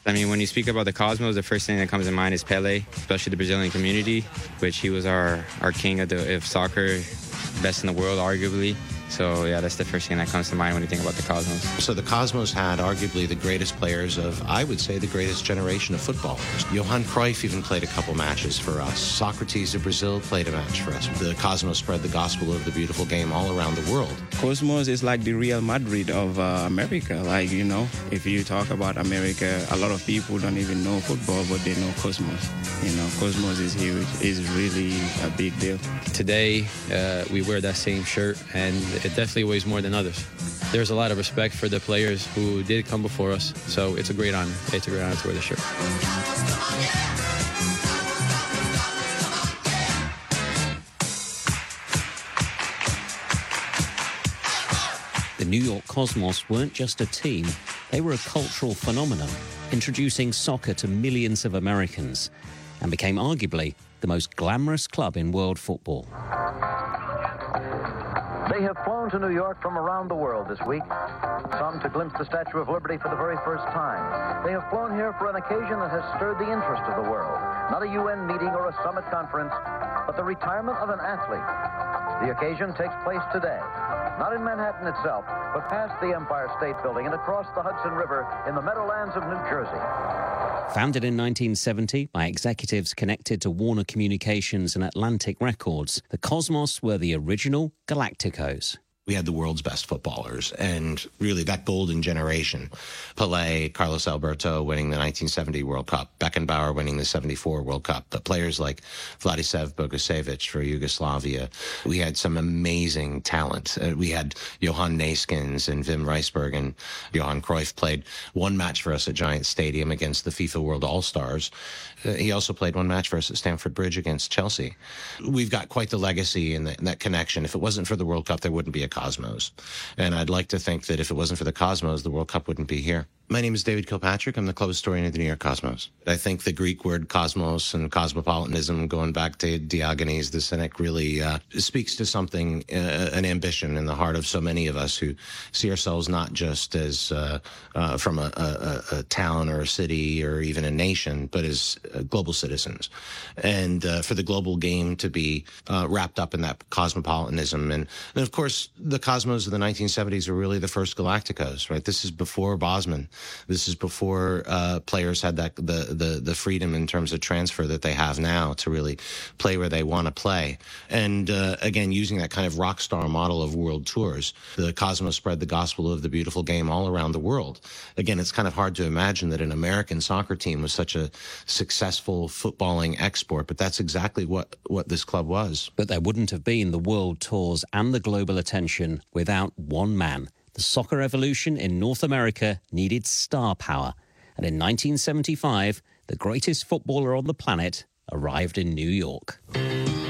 I mean, when you speak about the Cosmos, the first thing that comes to mind is Pele, especially the Brazilian community, which he was our king of soccer, best in the world, arguably. So, yeah, that's the first thing that comes to mind when you think about the Cosmos. So the Cosmos had arguably the greatest players of, I would say, the greatest generation of footballers. Johan Cruyff even played a couple matches for us. Socrates of Brazil played a match for us. The Cosmos spread the gospel of the beautiful game all around the world. Cosmos is like the Real Madrid of America. Like, you know, if you talk about America, a lot of people don't even know football, but they know Cosmos. You know, Cosmos is huge. It's really a big deal. Today, we wear that same shirt, and it definitely weighs more than others. There's a lot of respect for the players who did come before us, so it's a great honor. It's a great honor to wear the shirt. The New York Cosmos weren't just a team, they were a cultural phenomenon, introducing soccer to millions of Americans, and became arguably the most glamorous club in world football. They have flown to New York from around the world this week, some to glimpse the Statue of Liberty for the very first time. They have flown here for an occasion that has stirred the interest of the world. Not a UN meeting or a summit conference, but the retirement of an athlete. The occasion takes place today, not in Manhattan itself, but past the Empire State Building and across the Hudson River in the Meadowlands of New Jersey. Founded in 1970 by executives connected to Warner Communications and Atlantic Records, the Cosmos were the original Galacticos. We had the world's best footballers, and really that golden generation. Pelé, Carlos Alberto winning the 1970 World Cup, Beckenbauer winning the 74 World Cup, the players like Vladislav Bogusevic for Yugoslavia. We had some amazing talent. We had Johan Neeskens and Wim Rijsberg, and Johan Cruyff played one match for us at Giant Stadium against the FIFA World All-Stars. He also played one match for us at Stamford Bridge against Chelsea. We've got quite the legacy in that connection. If it wasn't for the World Cup, there wouldn't be a Cosmos. And I'd like to think that if it wasn't for the Cosmos, the World Cup wouldn't be here. My name is David Kilpatrick. I'm the club historian of the New York Cosmos. I think the Greek word cosmos and cosmopolitanism, going back to Diogenes the Cynic, really speaks to something, an ambition in the heart of so many of us who see ourselves not just as from a town or a city or even a nation, but as global citizens. And for the global game to be wrapped up in that cosmopolitanism. And of course, the Cosmos of the 1970s are really the first Galacticos, right? This is before Bosman. This is before players had the freedom in terms of transfer that they have now to really play where they want to play. And again, using that kind of rock star model of world tours, the Cosmos spread the gospel of the beautiful game all around the world. Again, it's kind of hard to imagine that an American soccer team was such a successful footballing export, but that's exactly what this club was. But there wouldn't have been the world tours and the global attention without one man. The soccer evolution in North America needed star power. And in 1975, the greatest footballer on the planet arrived in New York.